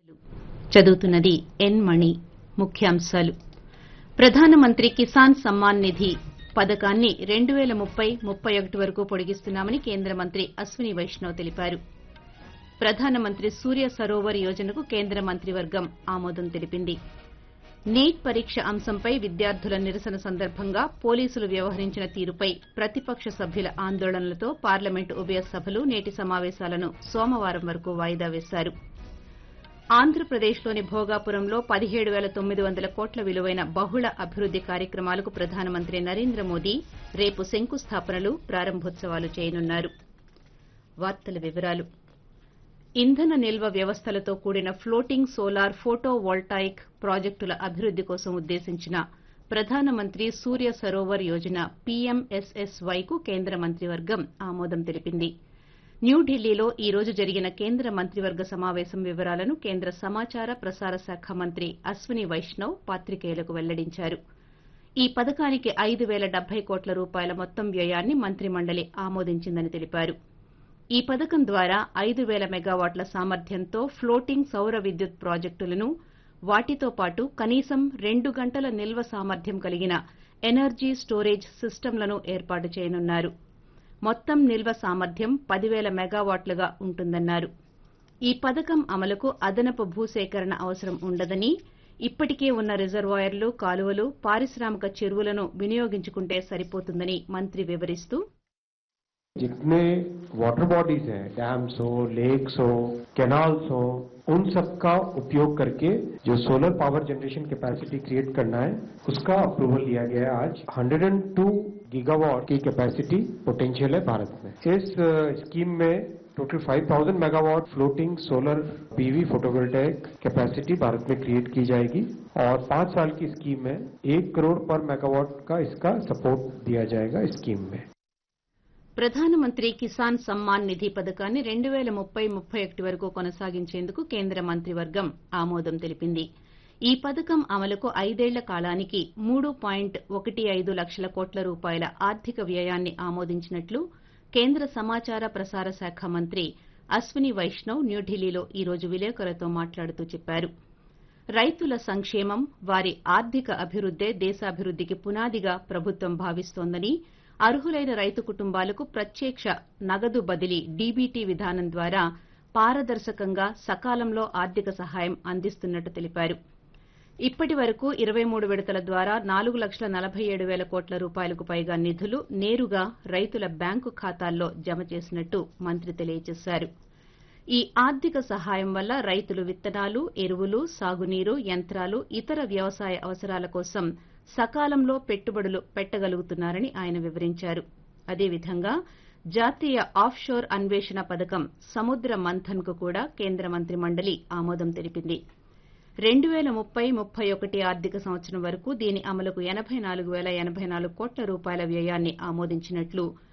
చదువుతున్నది ఎన్ మణి. ముఖ్యాంశాలు. ప్రధానమంత్రి కిసాన్ సమ్మాన్ నిధి పథకాన్ని 2030-31 వరకు పొడిగిస్తున్నామని కేంద్ర మంత్రి అశ్విని వైష్ణవ్ తెలిపారు. ప్రధానమంత్రి సూర్య సరోవర్ యోజనకు కేంద్ర మంత్రివర్గం ఆమోదం తెలిపింది. నీట్ పరీక్ష అంశంపై విద్యార్థుల నిరసన సందర్భంగా పోలీసులు వ్యవహరించిన తీరుపై ప్రతిపక్ష సభ్యుల ఆందోళనలతో పార్లమెంటు ఉభయ సభలు నేటి సమావేశాలను సోమవారం వరకు వాయిదా వేశారు. ఆంధ్రప్రదేశ్లోని భోగాపురంలో 17,900 కోట్ల విలువైన బహుళ అభివృద్ది కార్యక్రమాలకు ప్రధానమంత్రి నరేంద్ర మోదీ రేపు శంకుస్థాపనలు, ప్రారంభోత్సవాలు చేయనున్నారు. ఇంధన నిల్వ వ్యవస్థలతో కూడిన ఫ్లోటింగ్ సోలార్ ఫోటో వోల్టాయిక్ ప్రాజెక్టుల అభివృద్ది కోసం ఉద్దేశించిన ప్రధానమంత్రి సూర్య సరోవర్ యోజన పీఎంఎస్ఎస్వైకు కేంద్ర మంత్రివర్గం ఆమోదం తెలిపింది. న్యూఢిల్లీలో ఈ రోజు జరిగిన కేంద్ర మంత్రివర్గ సమావేశం వివరాలను కేంద్ర సమాచార ప్రసార శాఖ మంత్రి అశ్విని వైష్ణవ్ పాత్రికేయులకు వెల్లడించారు. ఈ పథకానికి 5,070 కోట్ల రూపాయల మొత్తం వ్యయాన్ని మంత్రిమండలి ఆమోదించిందని తెలిపారు. ఈ పథకం ద్వారా 5,000 మెగావాట్ల సామర్థ్యంతో ఫ్లోటింగ్ సౌర విద్యుత్ ప్రాజెక్టులను, వాటితో పాటు కనీసం 2 గంటల నిల్వ సామర్థ్యం కలిగిన ఎనర్జీ స్టోరేజ్ సిస్టమ్లను ఏర్పాటు చేయనున్నారు. మొత్తం నిల్వ సామర్థ్యం 10,000 మెగావాట్లుగా ఉంటుందన్నారు. ఈ పథకం అమలుకు అదనపు భూసేకరణ అవసరం ఉండదని, ఇప్పటికే ఉన్న రిజర్వాయర్లు, కాలువలు, పారిశ్రామిక చెరువులను వినియోగించుకుంటే సరిపోతుందని మంత్రి వివరిస్తూ, जितने वाटर बॉडीज हैं, डैम्स हो, लेक्स हो, कैनाल्स हो, उन सब का उपयोग करके जो solar power generation capacity create करना है, उसका अप्रूवल लिया गया है आज। 102 गीगावाट की कैपेसिटी पोटेंशियल है भारत में। इस स्कीम में total 5,000 megawatt floating solar PV photovoltaic capacity Bharat में क्रिएट की जाएगी और 5 साल की स्कीम में 1 करोड़ पर मेगावाट का इसका सपोर्ट दिया जाएगा स्कीम में। ప్రధానమంత్రి కిసాన్ సమ్మాన్ నిధి పథకాన్ని 2030-31 వరకు కొనసాగించేందుకు కేంద్ర మంత్రివర్గం ఆమోదం తెలిపింది. ఈ పథకం అమలుకు 5 ఏళ్ల కాలానికి 3.15 లక్షల కోట్ల రూపాయల ఆర్థిక వ్యయాన్ని ఆమోదించినట్లు కేంద్ర సమాచార ప్రసార శాఖ మంత్రి అశ్విని వైష్ణవ్ న్యూఢిల్లీలో ఈ రోజు విలేకరులతో మాట్లాడుతూ చెప్పారు. రైతుల సంక్షేమం, వారి ఆర్థిక అభివృద్దే దేశాభివృద్దికి పునాదిగా ప్రభుత్వం భావిస్తోందని, అర్హులైన రైతు కుటుంబాలకు ప్రత్యక్ష నగదు బదిలీ డీబీటీ విధానం ద్వారా పారదర్శకంగా సకాలంలో ఆర్థిక సహాయం అందిస్తున్నట్టు తెలిపారు. ఇప్పటి వరకు 23 విడతల ద్వారా 4,47,000 కోట్ల రూపాయలకు పైగా నిధులు నేరుగా రైతుల బ్యాంకు ఖాతాల్లో జమ చేసినట్టు మంత్రి తెలియజేశారు. ఈ ఆర్థిక సహాయం వల్ల రైతులు విత్తనాలు, ఎరువులు, సాగునీరు, యంత్రాలు, ఇతర వ్యవసాయ అవసరాల కోసం సకాలంలో పెట్టుబడులు పెట్టగలుగుతున్నారని ఆయన వివరించారు. అదేవిధంగా జాతీయ ఆఫ్షోర్ అన్వేషణ పథకం సముద్ర మంథన్ కు కూడా కేంద్ర మంత్రి మండలి ఆమోదం తెలిపింది. 2030-31 ఆర్థిక సంవత్సరం వరకు దీని అమలుకు 84,084 కోట్ల రూపాయల వ్యయాన్ని ఆమోదించినట్లు